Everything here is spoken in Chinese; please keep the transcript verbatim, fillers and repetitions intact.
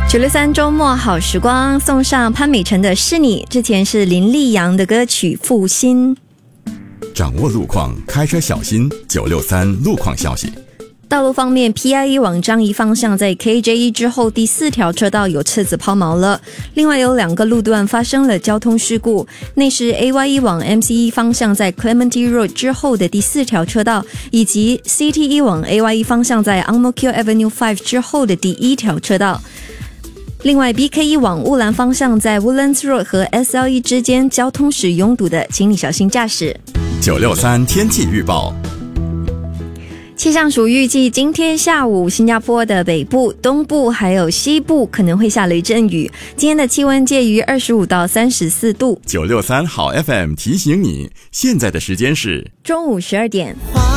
九六三周末好时光，送上潘美辰的是你，之前是林立阳的歌曲《负心》。 掌握路况，开车小心。九六三路况消息。 道路方面 ，P I E 往樟宜方向在 K J E 之后第四条车道有车子抛锚了。另外有两个路段发生了交通事故，那是 A Y E 往 M C E 方向在 Clementi Road 之后的第四条车道，以及 C T E 往 A Y E 方向在 Ang Mo Kio Avenue 五之后的第一条车道。另外 B K E 往乌兰方向在 Woodlands Road 和 S L E 之间交通是拥堵的，请你小心驾驶。 九六三天气预报。 气象署预计今天下午新加坡的北部、东部还有西部可能会下雷阵雨，今天的气温介于二十五到三十四度。 九六三好 F M 提醒你，现在的时间是中午十二点。